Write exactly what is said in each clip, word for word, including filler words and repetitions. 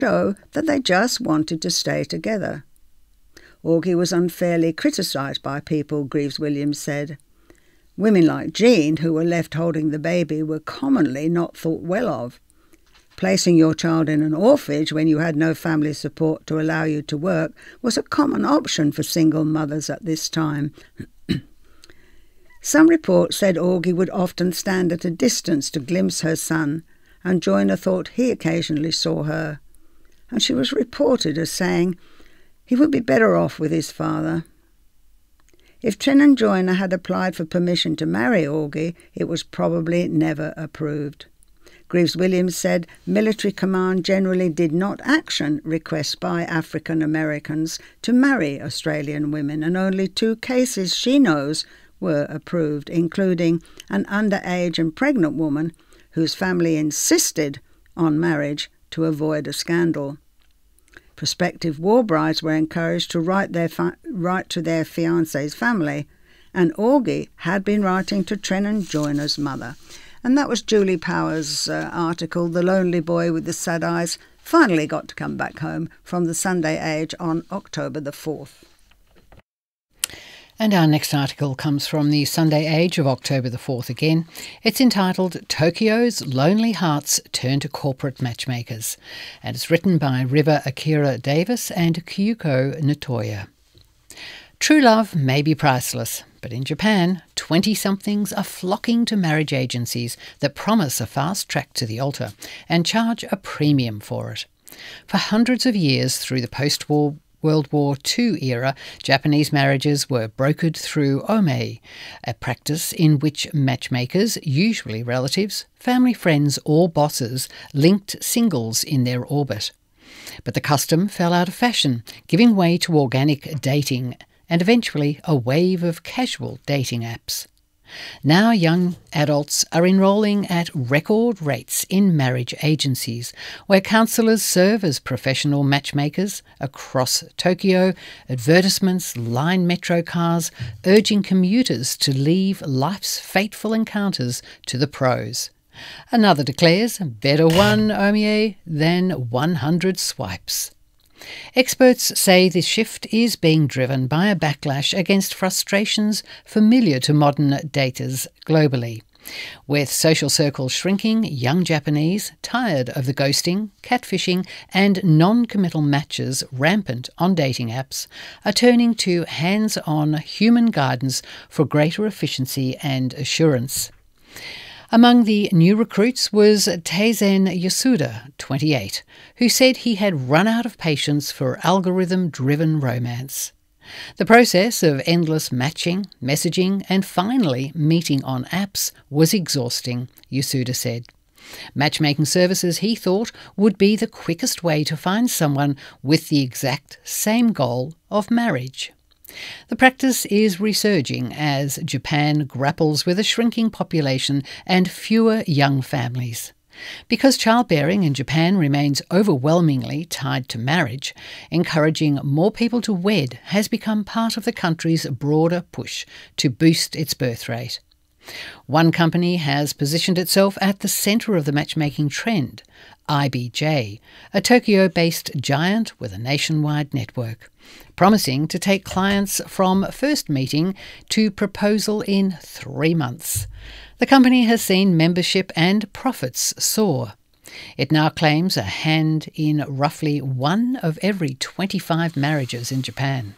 show that they just wanted to stay together. Augie was unfairly criticised by people, Greaves-Williams said. Women like Jean, who were left holding the baby, were commonly not thought well of. Placing your child in an orphanage when you had no family support to allow you to work was a common option for single mothers at this time. Some reports said Augie would often stand at a distance to glimpse her son, and Joyner thought he occasionally saw her. And she was reported as saying he would be better off with his father. If Trin Joyner had applied for permission to marry Augie, it was probably never approved. Greaves-Williams said military command generally did not action requests by African Americans to marry Australian women, and only two cases she knows were approved, including an underage and pregnant woman whose family insisted on marriage to avoid a scandal. Prospective war brides were encouraged to write, their fi- write to their fiancé's family, and Augie had been writing to Trin Joyner's mother. And that was Julie Power's uh, article, The Lonely Boy with the Sad Eyes Finally Got to Come Back Home, from the Sunday Age on October the fourth. And our next article comes from the Sunday Age of October the fourth again. It's entitled Tokyo's Lonely Hearts Turn to Corporate Matchmakers, and it's written by River Akira Davis and Kyuko Natoya. True love may be priceless, but in Japan, twenty-somethings are flocking to marriage agencies that promise a fast track to the altar and charge a premium for it. For hundreds of years through the post-war World War Two era, Japanese marriages were brokered through ome, a practice in which matchmakers, usually relatives, family friends or bosses, linked singles in their orbit. But the custom fell out of fashion, giving way to organic dating and eventually a wave of casual dating apps. Now young adults are enrolling at record rates in marriage agencies, where counsellors serve as professional matchmakers across Tokyo, advertisements line metro cars, urging commuters to leave life's fateful encounters to the pros. Another declares, better one ome than one hundred swipes. Experts say this shift is being driven by a backlash against frustrations familiar to modern daters globally. With social circles shrinking, young Japanese, tired of the ghosting, catfishing and non-committal matches rampant on dating apps, are turning to hands-on human guidance for greater efficiency and assurance. Among the new recruits was Teizen Yasuda, twenty-eight, who said he had run out of patience for algorithm-driven romance. The process of endless matching, messaging and finally meeting on apps was exhausting, Yasuda said. Matchmaking services, he thought, would be the quickest way to find someone with the exact same goal of marriage. The practice is resurging as Japan grapples with a shrinking population and fewer young families. Because childbearing in Japan remains overwhelmingly tied to marriage, encouraging more people to wed has become part of the country's broader push to boost its birth rate. One company has positioned itself at the centre of the matchmaking trend, I B J, a Tokyo-based giant with a nationwide network, promising to take clients from first meeting to proposal in three months. The company has seen membership and profits soar. It now claims a hand in roughly one of every twenty-five marriages in Japan.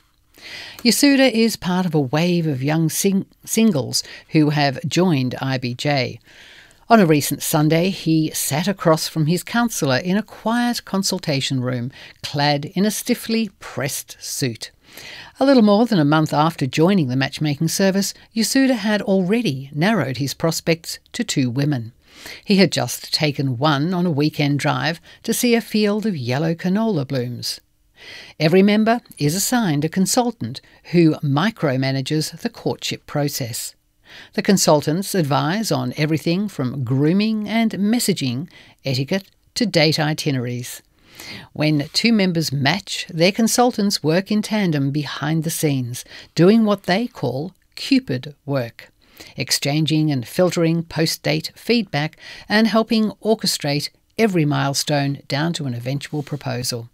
Yasuda is part of a wave of young sing- singles who have joined I B J. On a recent Sunday, he sat across from his counsellor in a quiet consultation room, clad in a stiffly pressed suit. A little more than a month after joining the matchmaking service, Yasuda had already narrowed his prospects to two women. He had just taken one on a weekend drive to see a field of yellow canola blooms. Every member is assigned a consultant who micromanages the courtship process. The consultants advise on everything from grooming and messaging etiquette to date itineraries. When two members match, their consultants work in tandem behind the scenes, doing what they call Cupid work, exchanging and filtering post-date feedback and helping orchestrate every milestone down to an eventual proposal.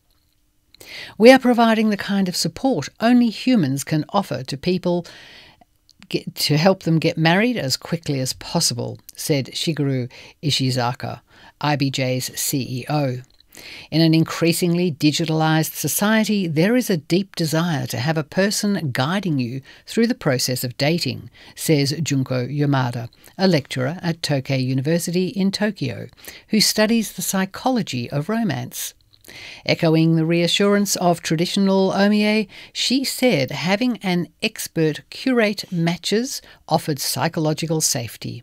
We are providing the kind of support only humans can offer to people get, to help them get married as quickly as possible, said Shigeru Ishizaka, I B J's C E O. In an increasingly digitalised society, there is a deep desire to have a person guiding you through the process of dating, says Junko Yamada, a lecturer at Tokei University in Tokyo, who studies the psychology of romance. Echoing the reassurance of traditional omiye, she said having an expert curate matches offered psychological safety.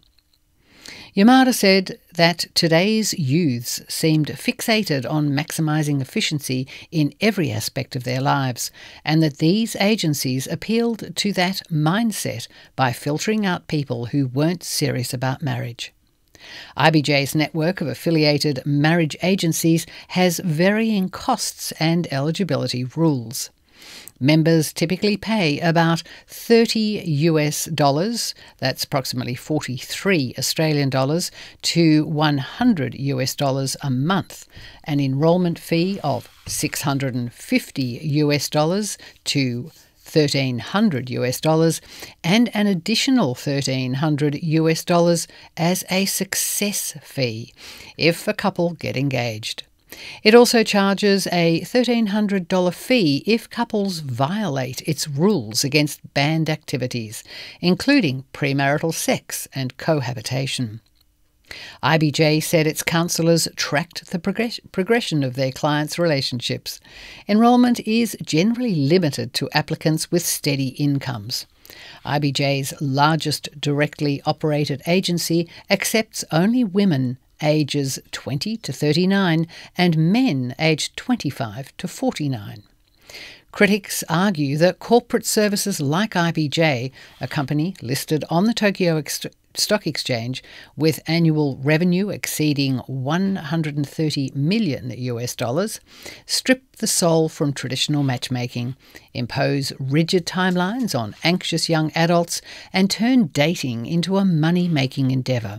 Yamada said that today's youths seemed fixated on maximising efficiency in every aspect of their lives, and that these agencies appealed to that mindset by filtering out people who weren't serious about marriage. I B J's network of affiliated marriage agencies has varying costs and eligibility rules. Members typically pay about thirty US dollars, that's approximately forty-three Australian dollars, to one hundred US dollars a month, an enrolment fee of six hundred fifty US dollars to thirteen hundred US dollars, and an additional thirteen hundred US dollars as a success fee if a couple get engaged. It also charges a thirteen hundred dollars fee if couples violate its rules against banned activities, including premarital sex and cohabitation. I B J said its counsellors tracked the progress- progression of their clients' relationships. Enrolment is generally limited to applicants with steady incomes. I B J's largest directly operated agency accepts only women ages twenty to thirty-nine and men aged twenty-five to forty-nine. Critics argue that corporate services like I B J, a company listed on the Tokyo Ex- Stock Exchange with annual revenue exceeding one hundred thirty million US dollars, strip the soul from traditional matchmaking, impose rigid timelines on anxious young adults, and turn dating into a money-making endeavour.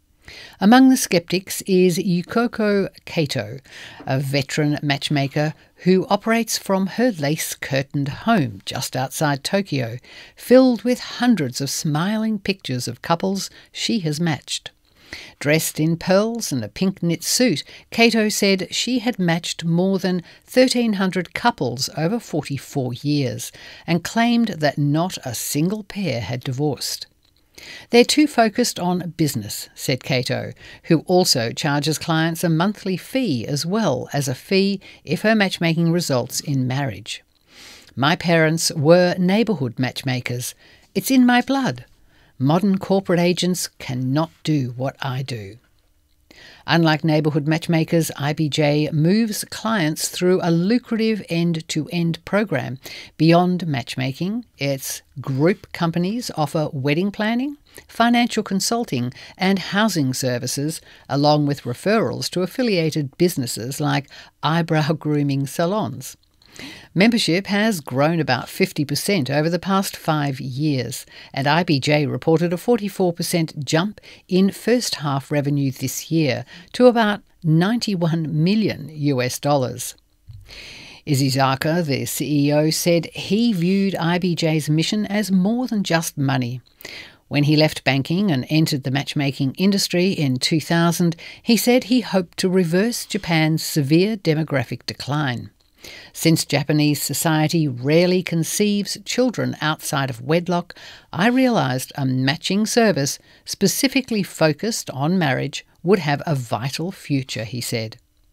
Among the skeptics is Yukoko Kato, a veteran matchmaker who operates from her lace-curtained home just outside Tokyo, filled with hundreds of smiling pictures of couples she has matched. Dressed in pearls and a pink knit suit, Kato said she had matched more than thirteen hundred couples over forty-four years and claimed that not a single pair had divorced. They're too focused on business, said Kato, who also charges clients a monthly fee as well as a fee if her matchmaking results in marriage. My parents were neighbourhood matchmakers. It's in my blood. Modern corporate agents cannot do what I do. Unlike neighbourhood matchmakers, I B J moves clients through a lucrative end-to-end program. Beyond matchmaking, its group companies offer wedding planning, financial consulting and housing services, along with referrals to affiliated businesses like eyebrow grooming salons. Membership has grown about fifty percent over the past five years, and I B J reported a forty-four percent jump in first half revenue this year to about ninety-one million US dollars. Ishizaka, the C E O, said he viewed I B J's mission as more than just money. When he left banking and entered the matchmaking industry in two thousand, he said he hoped to reverse Japan's severe demographic decline. Since Japanese society rarely conceives children outside of wedlock, I realised a matching service specifically focused on marriage would have a vital future, he said.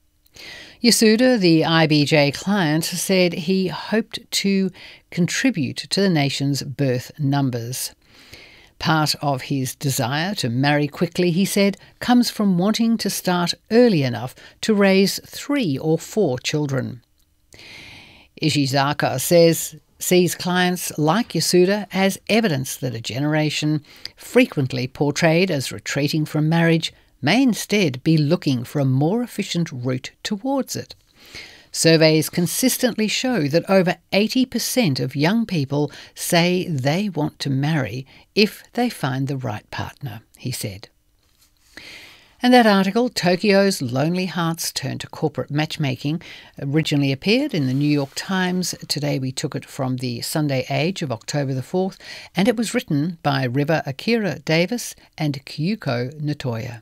Yasuda, the I B J client, said he hoped to contribute to the nation's birth numbers. Part of his desire to marry quickly, he said, comes from wanting to start early enough to raise three or four children. Ishizaka says sees clients like Yasuda as evidence that a generation frequently portrayed as retreating from marriage may instead be looking for a more efficient route towards it. Surveys consistently show that over eighty percent of young people say they want to marry if they find the right partner, he said. And that article, Tokyo's Lonely Hearts Turn to Corporate Matchmaking, originally appeared in the New York Times. Today we took it from the Sunday Age of October the fourth, and it was written by River Akira Davis and Kyuko Natoya.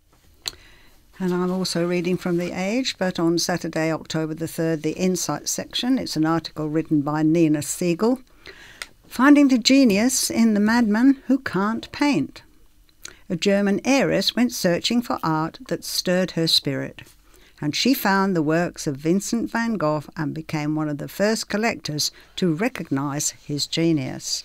And I'm also reading from The Age, but on Saturday, October the third, the Insight section. It's an article written by Nina Siegel, Finding the Genius in the Madman Who Can't Paint. A German heiress went searching for art that stirred her spirit, and she found the works of Vincent van Gogh and became one of the first collectors to recognise his genius.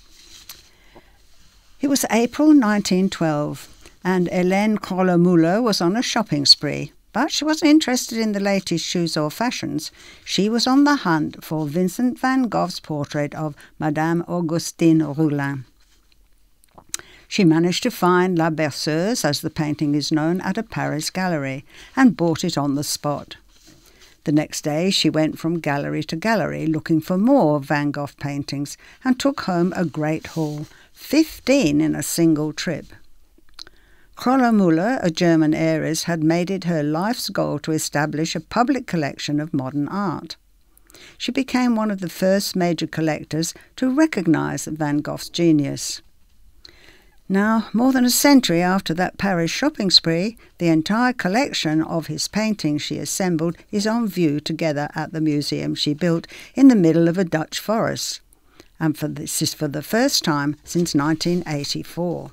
It was April nineteen twelve, and Hélène Kroller-Müller was on a shopping spree, but she wasn't interested in the latest shoes or fashions. She was on the hunt for Vincent van Gogh's portrait of Madame Augustine Roulin. She managed to find La Berceuse, as the painting is known, at a Paris gallery and bought it on the spot. The next day she went from gallery to gallery looking for more Van Gogh paintings and took home a great haul, fifteen in a single trip. Kroller-Müller, a German heiress, had made it her life's goal to establish a public collection of modern art. She became one of the first major collectors to recognise Van Gogh's genius. Now, more than a century after that Paris shopping spree, the entire collection of his paintings she assembled is on view together at the museum she built in the middle of a Dutch forest. And for this is for the first time since nineteen eighty-four.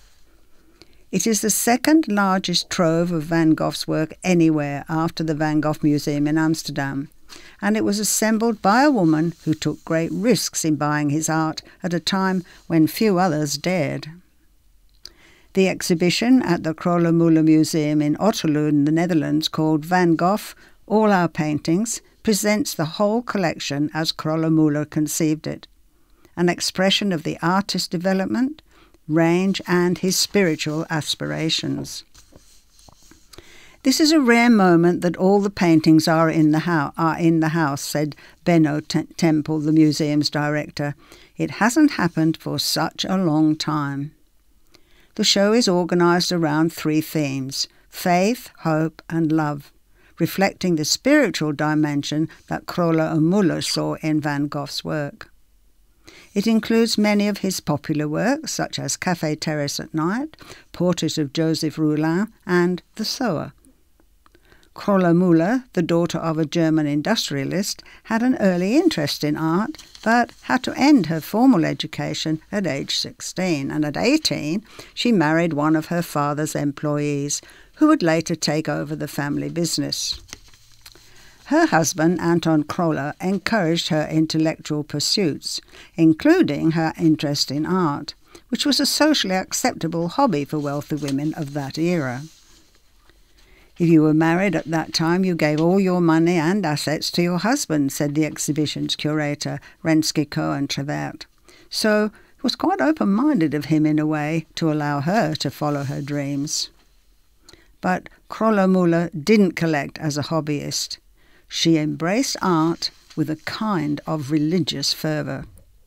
It is the second largest trove of Van Gogh's work anywhere after the Van Gogh Museum in Amsterdam, and it was assembled by a woman who took great risks in buying his art at a time when few others dared. The exhibition at the Kroller-Müller Museum in Otterlo in the Netherlands, called Van Gogh, All Our Paintings, presents the whole collection as Kroller-Müller conceived it, an expression of the artist's development, range and his spiritual aspirations. This is a rare moment that all the paintings are in the, ho- are in the house, said Benno T- Temple, the museum's director. It hasn't happened for such a long time. The show is organised around three themes: faith, hope and love, reflecting the spiritual dimension that Kroller-Müller saw in Van Gogh's work. It includes many of his popular works, such as Café Terrace at Night, Portrait of Joseph Roulin, and The Sower. Kroller-Müller, the daughter of a German industrialist, had an early interest in art, but had to end her formal education at age sixteen, and at eighteen she married one of her father's employees, who would later take over the family business. Her husband, Anton Kroller, encouraged her intellectual pursuits, including her interest in art, which was a socially acceptable hobby for wealthy women of that era. If you were married at that time, you gave all your money and assets to your husband, said the exhibition's curator, Renske Cohen-Trevert. So it was quite open-minded of him in a way to allow her to follow her dreams. But Kroller-Müller didn't collect as a hobbyist. She embraced art with a kind of religious fervour.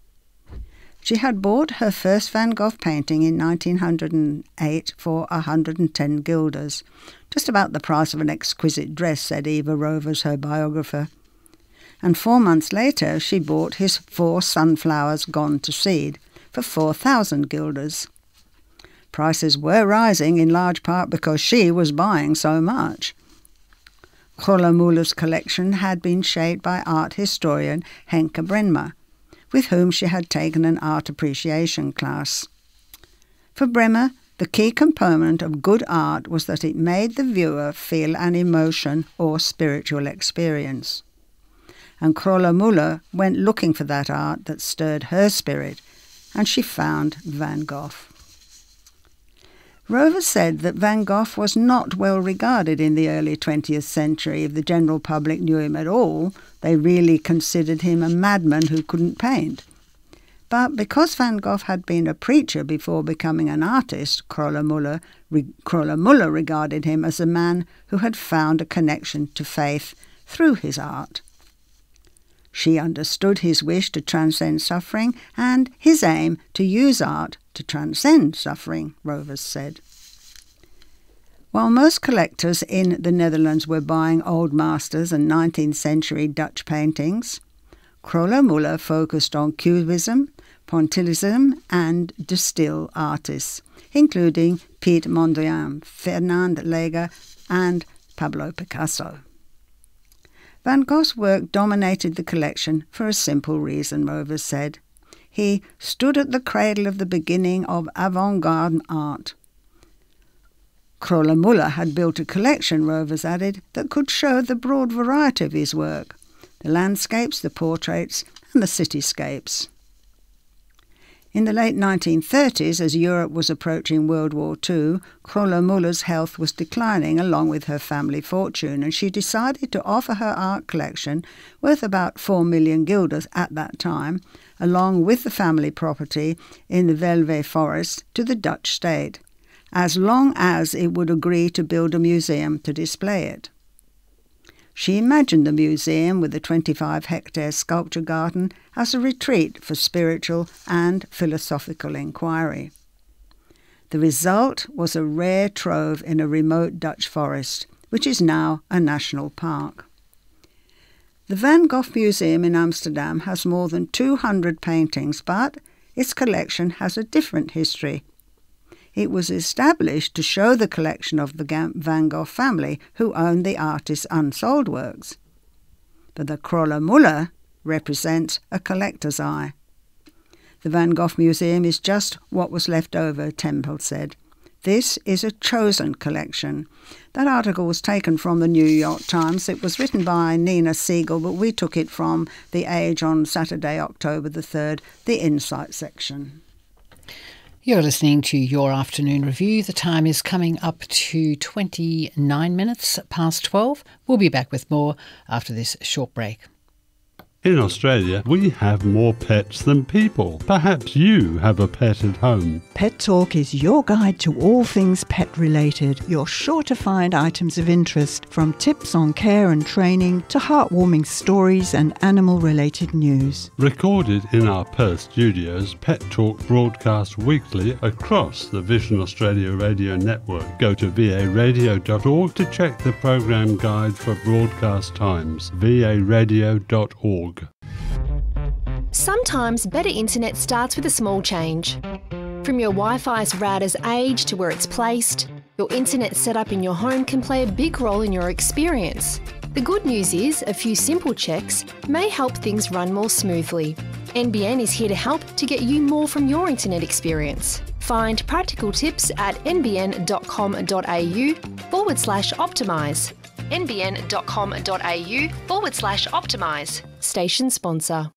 She had bought her first Van Gogh painting in nineteen oh eight for one hundred ten guilders, just about the price of an exquisite dress, said Eva Rovers, her biographer. And four months later she bought his Four Sunflowers Gone to Seed for four thousand guilders. Prices were rising in large part because she was buying so much. Kroller-Müller's collection had been shaped by art historian Henke Brenmer, with whom she had taken an art appreciation class. For Brenmer, the key component of good art was that it made the viewer feel an emotion or spiritual experience. And Kroller-Müller went looking for that art that stirred her spirit, and she found Van Gogh. Rover said that Van Gogh was not well regarded in the early twentieth century. If the general public knew him at all, they really considered him a madman who couldn't paint. But because Van Gogh had been a preacher before becoming an artist, Kroller-Müller, re- Kroller-Müller regarded him as a man who had found a connection to faith through his art. She understood his wish to transcend suffering and his aim to use art to transcend suffering, Rovers said. While most collectors in the Netherlands were buying old masters and nineteenth century Dutch paintings, Kröller-Müller focused on Cubism, Pointillism and de Stijl artists, including Piet Mondrian, Fernand Léger and Pablo Picasso. Van Gogh's work dominated the collection for a simple reason, Rovers said. He stood at the cradle of the beginning of avant-garde art. Kröller-Müller had built a collection, Rovers added, that could show the broad variety of his work, the landscapes, the portraits and the cityscapes. In the late nineteen thirties, as Europe was approaching World War Two, Kröller-Müller's health was declining along with her family fortune, and she decided to offer her art collection, worth about four million guilders at that time, along with the family property in the Velve forest, to the Dutch state, as long as it would agree to build a museum to display it. She imagined the museum with the twenty-five hectare sculpture garden as a retreat for spiritual and philosophical inquiry. The result was a rare trove in a remote Dutch forest, which is now a national park. The Van Gogh Museum in Amsterdam has more than two hundred paintings, but its collection has a different history. It was established to show the collection of the Van Gogh family, who owned the artist's unsold works. But the Kröller-Müller represents a collector's eye. The Van Gogh Museum is just what was left over, Temple said. This is a chosen collection. That article was taken from the New York Times. It was written by Nina Siegel, but we took it from The Age on Saturday, October the third, the Insight section. You're listening to Your Afternoon Review. The time is coming up to twenty-nine minutes past twelve. We'll be back with more after this short break. In Australia, we have more pets than people. Perhaps you have a pet at home. Pet Talk is your guide to all things pet-related. You're sure to find items of interest, from tips on care and training to heartwarming stories and animal-related news. Recorded in our Perth studios, Pet Talk broadcasts weekly across the Vision Australia radio network. Go to v a radio dot org to check the program guide for broadcast times. v a radio dot org. Sometimes better internet starts with a small change. From your Wi-Fi's router's age to where it's placed, your internet setup in your home can play a big role in your experience. The good news is a few simple checks may help things run more smoothly. N B N is here to help to get you more from your internet experience. Find practical tips at n b n dot com dot a u forward slash optimise. n b n dot com dot a u forward slash optimise. Station sponsor.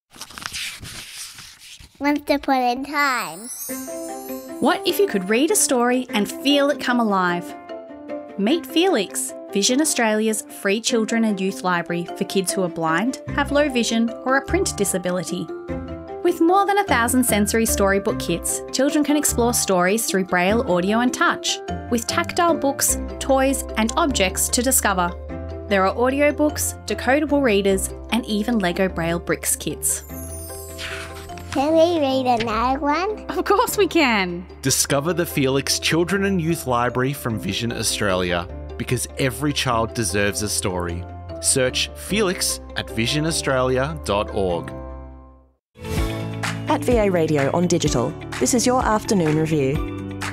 Once upon a time. What if you could read a story and feel it come alive? Meet Felix, Vision Australia's free children and youth library for kids who are blind, have low vision or a print disability. With more than a thousand sensory storybook kits, children can explore stories through braille, audio and touch, with tactile books, toys and objects to discover. There are audiobooks, decodable readers and even Lego Braille Bricks kits. Can we read another one? Of course we can! Discover the Felix Children and Youth Library from Vision Australia, because every child deserves a story. Search Felix at vision australia dot org. At V A Radio on digital, this is your afternoon review.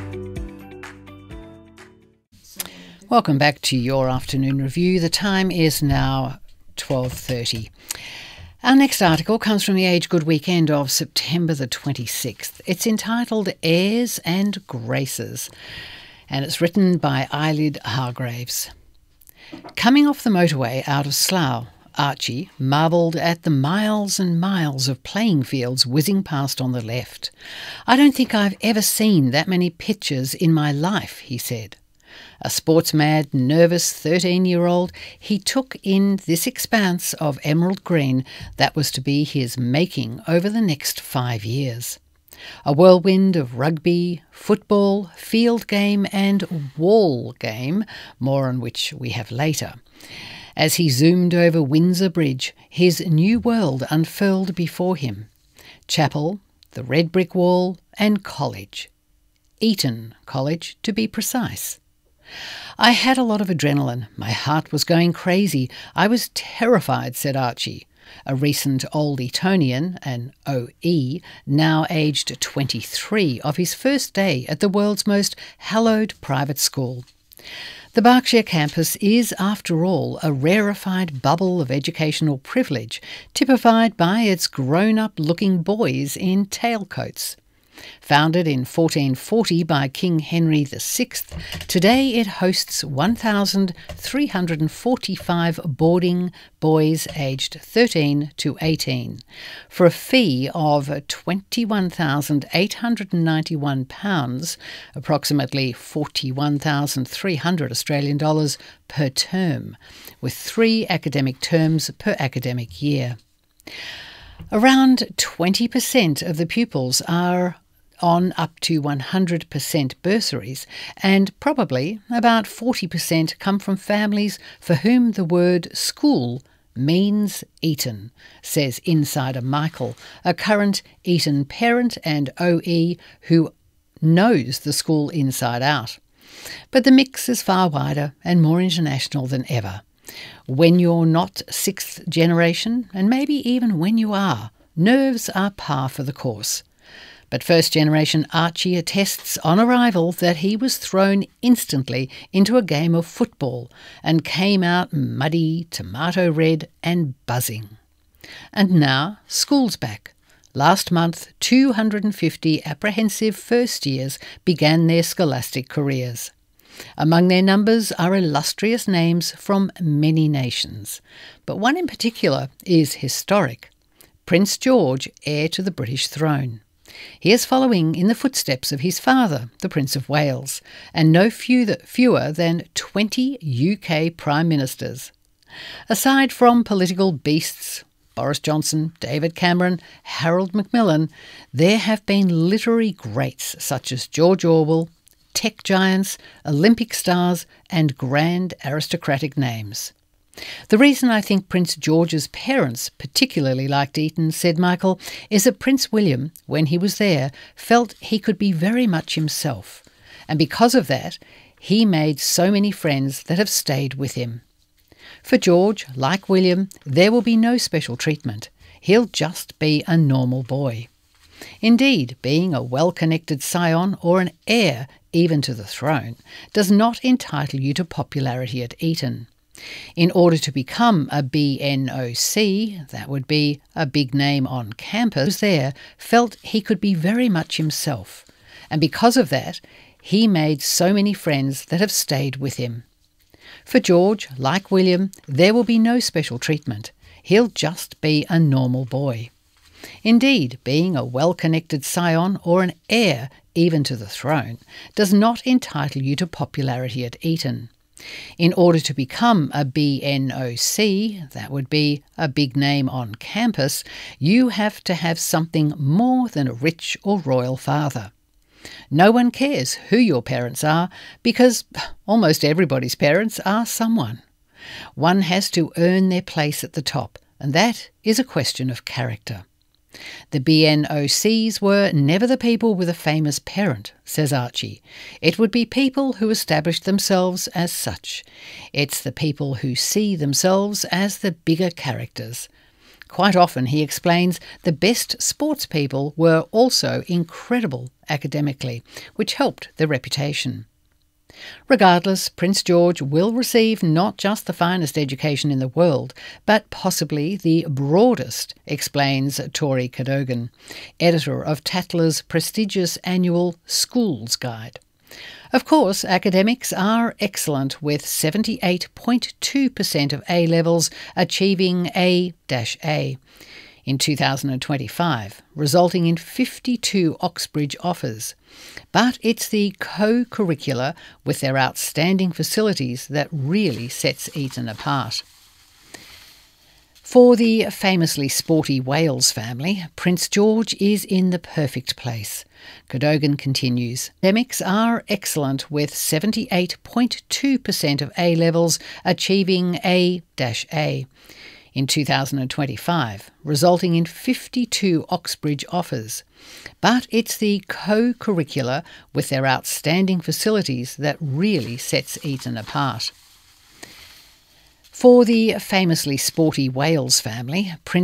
Welcome back to Your Afternoon Review. The time is now twelve thirty. Our next article comes from the Age Good weekend of September the twenty-sixth. It's entitled Airs and Graces, and it's written by Eyelid Hargraves. Coming off the motorway out of Slough, Archie marvelled at the miles and miles of playing fields whizzing past on the left. "I don't think I've ever seen that many pitches in my life," he said. A sports-mad, nervous thirteen-year-old, he took in this expanse of emerald green that was to be his making over the next five years. A whirlwind of rugby, football, field game and wall game, more on which we have later. As he zoomed over Windsor Bridge, his new world unfurled before him. Chapel, the red brick wall and college. Eton College, to be precise. "I had a lot of adrenaline. My heart was going crazy. I was terrified," said Archie, a recent Old Etonian, an O E, now aged twenty-three, of his first day at the world's most hallowed private school. The Berkshire campus is, after all, a rarefied bubble of educational privilege, typified by its grown-up-looking boys in tailcoats. Founded in fourteen forty by King Henry the Sixth, today it hosts one thousand three hundred forty-five boarding boys aged thirteen to eighteen, for a fee of twenty-one thousand eight hundred ninety-one pounds, approximately forty-one thousand three hundred Australian dollars per term, with three academic terms per academic year. Around twenty percent of the pupils are on up to one hundred percent bursaries, and probably about forty percent come from families for whom the word school means Eton, says insider Michael, a current Eton parent and O E who knows the school inside out. But the mix is far wider and more international than ever. When you're not sixth generation, and maybe even when you are, nerves are par for the course. But first-generation Archie attests on arrival that he was thrown instantly into a game of football and came out muddy, tomato red and buzzing. And now school's back. Last month, two hundred fifty apprehensive first years began their scholastic careers. Among their numbers are illustrious names from many nations, but one in particular is historic: Prince George, heir to the British throne. He is following in the footsteps of his father, the Prince of Wales, and no fewer than twenty U K Prime Ministers. Aside from political beasts, Boris Johnson, David Cameron, Harold Macmillan, there have been literary greats such as George Orwell, tech giants, Olympic stars, and grand aristocratic names. The reason I think Prince George's parents particularly liked Eton, said Michael, is that Prince William, when he was there, felt he could be very much himself, and because of that, he made so many friends that have stayed with him. For George, like William, there will be no special treatment. He'll just be a normal boy. Indeed, being a well-connected scion or an heir even to the throne does not entitle you to popularity at Eton. In order to become a B N O C, that would be a big name on campus, there felt he could be very much himself, and because of that, he made so many friends that have stayed with him. For George, like William, there will be no special treatment. He'll just be a normal boy. Indeed, being a well-connected scion or an heir even to the throne does not entitle you to popularity at Eton. In order to become a B N O C, that would be a big name on campus, you have to have something more than a rich or royal father. No one cares who your parents are because almost everybody's parents are someone. One has to earn their place at the top, and that is a question of character. The B N O Cs were never the people with a famous parent, says Archie. It would be people who established themselves as such. It's the people who see themselves as the bigger characters. Quite often, he explains, the best sports people were also incredible academically, which helped their reputation. Regardless, Prince George will receive not just the finest education in the world, but possibly the broadest, explains Tori Cadogan, editor of Tatler's prestigious annual Schools Guide. Of course, academics are excellent, with seventy-eight point two percent of A-levels achieving A A in two thousand twenty-five, resulting in fifty-two Oxbridge offers. But it's the co-curricular with their outstanding facilities that really sets Eton apart. For the famously sporty Wales family, Prince George is in the perfect place. Cadogan continues, academics are excellent, with seventy-eight point two percent of A-levels achieving A A in two thousand twenty-five, resulting in fifty-two Oxbridge offers. But it's the co-curricular with their outstanding facilities that really sets Eton apart. For the famously sporty Wales family, Prince